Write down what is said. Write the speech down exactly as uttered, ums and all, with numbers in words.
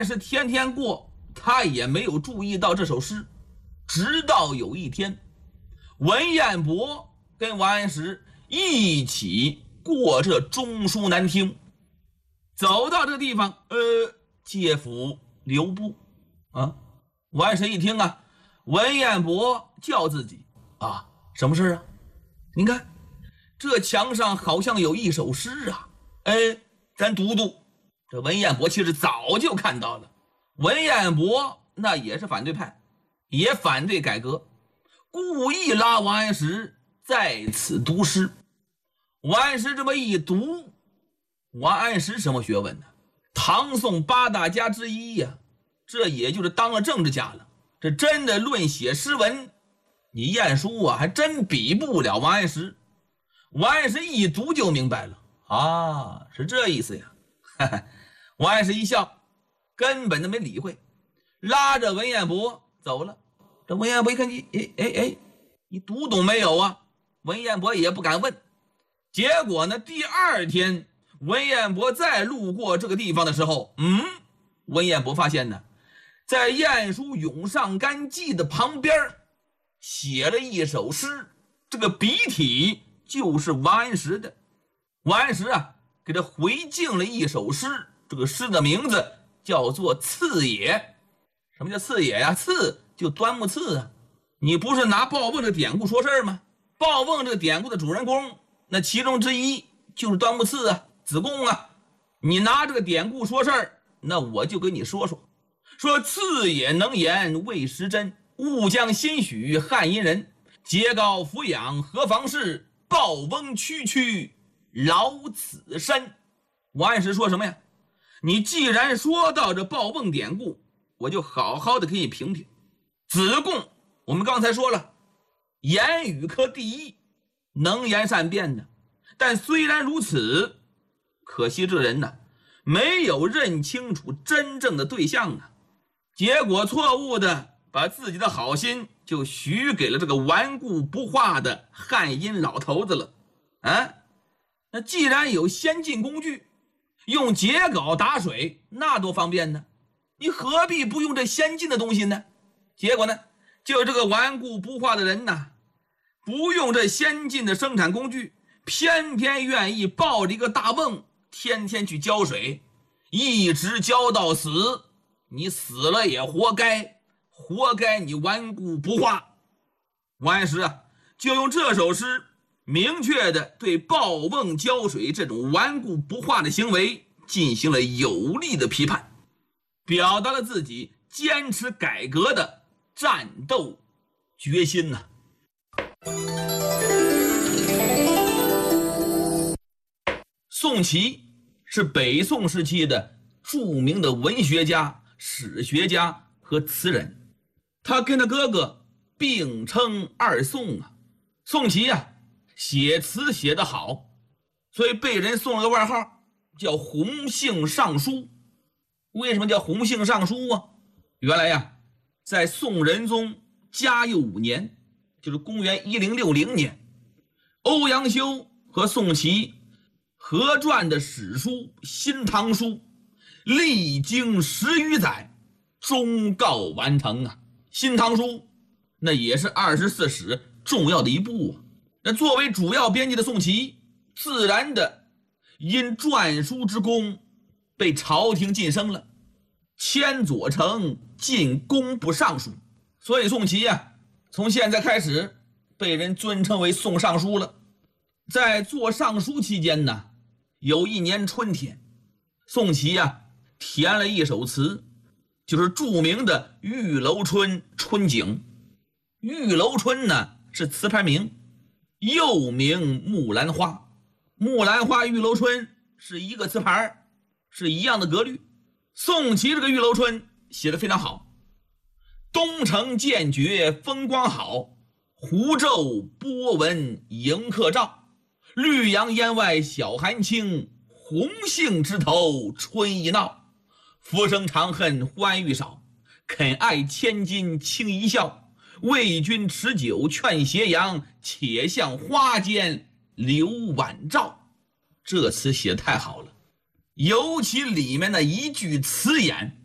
是天天过，他也没有注意到这首诗。直到有一天，文彦博跟王安石一起过这中书南厅，走到这个地方，呃，介甫留步啊。王安石一听啊，文彦博叫自己啊，什么事啊？您看这墙上好像有一首诗啊，哎，咱读读。这文彦博其实早就看到了，文彦博那也是反对派，也反对改革，故意拉王安石在此读诗。王安石这么一读，王安石什么学问呢？唐宋八大家之一呀、啊，这也就是当了政治家了。这真的论写诗文，你晏殊啊还真比不了王安石。王安石一读就明白了啊，是这意思呀。哈哈，王安石一笑，根本都没理会，拉着文彦博走了。这文彦博一看，你哎哎哎，你读懂没有啊？文彦博也不敢问。结果呢，第二天文彦博再路过这个地方的时候，嗯，文彦博发现呢，在晏殊《咏上干记》的旁边写了一首诗，这个笔体就是王安石的。王安石啊，给他回敬了一首诗，这个诗的名字叫做《刺野》。什么叫刺野呀？刺就端木赐啊。你不是拿鲍翁这个典故说事儿吗？鲍翁这个典故的主人公，那其中之一就是端木赐啊，子贡啊。你拿这个典故说事儿，那我就跟你说说，说刺野能言魏时珍，误将心许汉阴人，节高俯仰何妨事，鲍翁区区劳此身。王安石说什么呀？你既然说到这鲍翁典故，我就好好的给你评评。子贡我们刚才说了，言语科第一，能言善辩的。但虽然如此，可惜这人呢，没有认清楚真正的对象啊，结果错误的把自己的好心就许给了这个顽固不化的汉阴老头子了啊。那既然有先进工具，用秸秆打水那多方便呢，你何必不用这先进的东西呢？结果呢，就这个顽固不化的人呢，不用这先进的生产工具，偏偏愿意抱着一个大瓮天天去浇水，一直浇到死。你死了也活该，活该你顽固不化。王安石啊，就用这首诗明确的对抱瓮浇水这种顽固不化的行为进行了有力的批判，表达了自己坚持改革的战斗决心呐、啊。宋祁是北宋时期的著名的文学家、史学家和词人，他跟他哥哥并称二宋啊。宋祁啊，写词写得好，所以被人送了个外号叫洪姓尚书。为什么叫洪姓尚书啊？原来呀，在宋仁宗嘉佑五年，就是公元一零六零年，欧阳修和宋祁合撰的史书《新唐书》，历经十余载，终告完成啊。《新唐书》那也是二十四史重要的一部啊。那作为主要编辑的宋祁，自然的因撰书之功被朝廷晋升了，迁左丞，进工部尚书。所以宋祁啊，从现在开始被人尊称为宋尚书了。在做尚书期间呢，有一年春天，宋祁啊填了一首词，就是著名的《玉楼春·春景》。玉楼春呢是词牌名，又名木兰花。木兰花、玉楼春是一个词牌，是一样的格律。宋祁这个玉楼春写得非常好，东城渐觉风光好，湖昼波纹迎客照，绿杨烟外晓寒清，红杏枝头春意闹。浮生长恨欢欲少，肯爱千金轻一笑，为君持酒劝斜阳，且向花间留晚照。这词写得太好了，尤其里面的一句词眼，